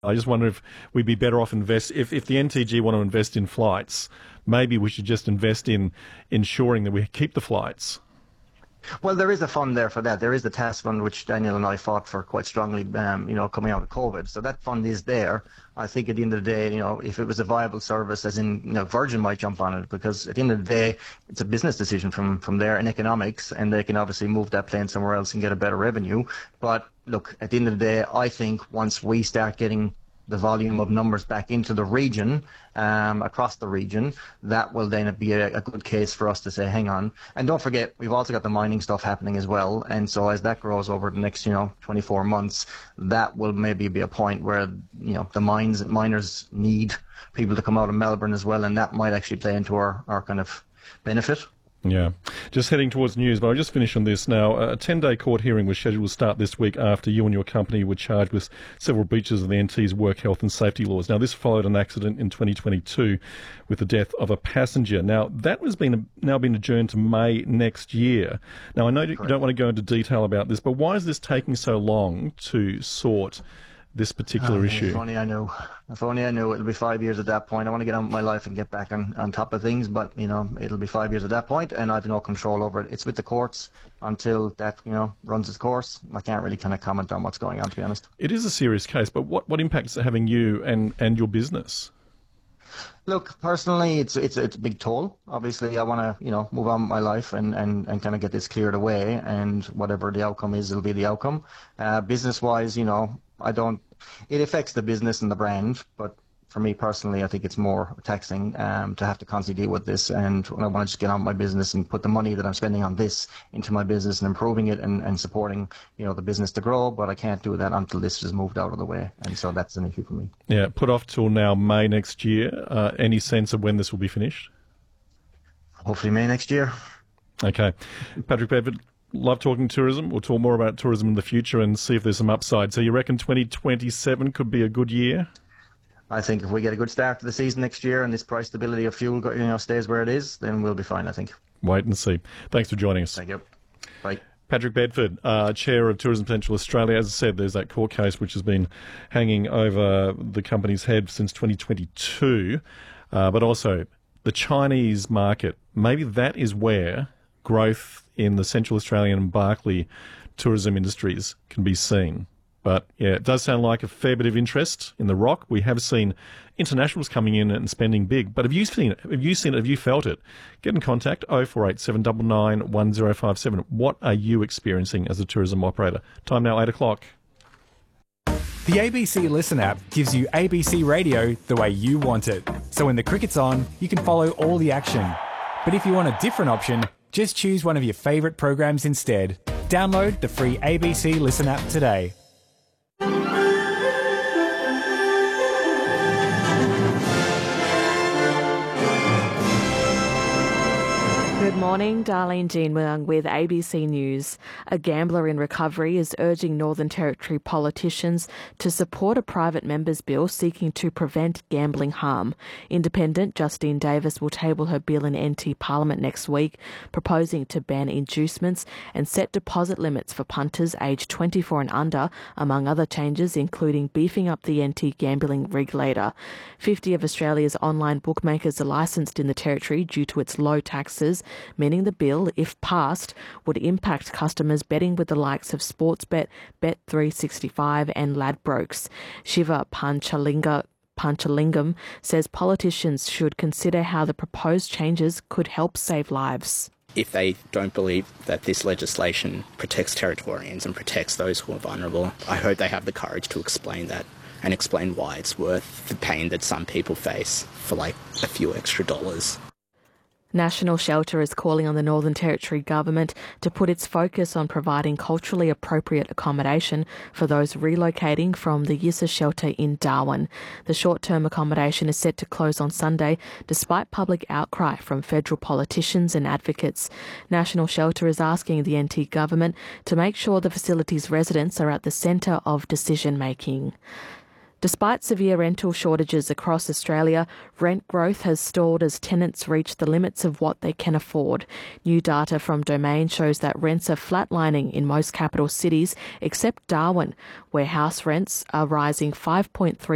I just wonder if we'd be better off if the NTG want to invest in flights, maybe we should just invest in ensuring that we keep the flights. Well, there is a fund there for that. There is the TAS fund, which Daniel and I fought for quite strongly, coming out of COVID. So that fund is there. I think at the end of the day, if it was a viable service, as in, Virgin might jump on it, because at the end of the day, it's a business decision from there in economics, and they can obviously move that plane somewhere else and get a better revenue. But look, at the end of the day, I think once we start getting the volume of numbers back into the region, across the region, that will then be a good case for us to say, hang on. And don't forget, we've also got the mining stuff happening as well. And so as that grows over the next, 24 months, that will maybe be a point where, the miners need people to come out of Melbourne as well. And that might actually play into our kind of benefit. Yeah. Just heading towards news, but I'll just finish on this now. A 10-day court hearing was scheduled to start this week after you and your company were charged with several breaches of the NT's work health and safety laws. Now, this followed an accident in 2022 with the death of a passenger. Now, that has now been adjourned to May next year. Now, I know you don't want to go into detail about this, but why is this taking so long to sort this particular issue? If only I knew. If only I knew. It'll be 5 years at that point. I want to get on with my life and get back on top of things, but, it'll be 5 years at that point, and I have no control over it. It's with the courts until that, runs its course. I can't really kind of comment on what's going on, to be honest. It is a serious case, but what impact is it having you and your business? Look, personally, it's a big toll. Obviously, I want to, move on with my life and kind of get this cleared away, and whatever the outcome is, it'll be the outcome. Business-wise, it affects the business and the brand, but for me personally, I think it's more taxing to have to constantly deal with this, and I want to just get on with my business and put the money that I'm spending on this into my business and improving it and supporting, the business to grow, but I can't do that until this is moved out of the way, and so that's an issue for me. Yeah, put off till now May next year. Any sense of when this will be finished? Hopefully May next year. Okay. Patrick Bedford, love talking tourism. We'll talk more about tourism in the future and see if there's some upside. So you reckon 2027 could be a good year? I think if we get a good start to the season next year and this price stability of fuel, stays where it is, then we'll be fine, I think. Wait and see. Thanks for joining us. Thank you. Bye. Patrick Bedford, Chair of Tourism Potential Australia. As I said, there's that court case which has been hanging over the company's head since 2022, but also the Chinese market. Maybe that is where growth in the Central Australian and Barkly tourism industries can be seen. But yeah, it does sound like a fair bit of interest in the Rock. We have seen internationals coming in and spending big. But have you seen it? Have you felt it? Get in contact, 0487 999 1057. What are you experiencing as a tourism operator? Time now, 8 o'clock. The ABC Listen app gives you ABC radio the way you want it. So when the cricket's on, you can follow all the action. But if you want a different option, just choose one of your favourite programs instead. Download the free ABC Listen app today. Good morning, Darlene Jean Mung with ABC News. A gambler in recovery is urging Northern Territory politicians to support a private member's bill seeking to prevent gambling harm. Independent Justine Davis will table her bill in NT Parliament next week, proposing to ban inducements and set deposit limits for punters aged 24 and under, among other changes including beefing up the NT gambling regulator. 50 of Australia's online bookmakers are licensed in the Territory due to its low taxes, meaning the bill, if passed, would impact customers betting with the likes of Sportsbet, Bet365 and Ladbrokes. Shiva Panchalingam says politicians should consider how the proposed changes could help save lives. If they don't believe that this legislation protects Territorians and protects those who are vulnerable, I hope they have the courage to explain that and explain why it's worth the pain that some people face for like a few extra dollars. National Shelter is calling on the Northern Territory Government to put its focus on providing culturally appropriate accommodation for those relocating from the Yissa Shelter in Darwin. The short-term accommodation is set to close on Sunday, despite public outcry from federal politicians and advocates. National Shelter is asking the NT Government to make sure the facility's residents are at the centre of decision-making. Despite severe rental shortages across Australia, rent growth has stalled as tenants reach the limits of what they can afford. New data from Domain shows that rents are flatlining in most capital cities except Darwin, where house rents are rising 5.3%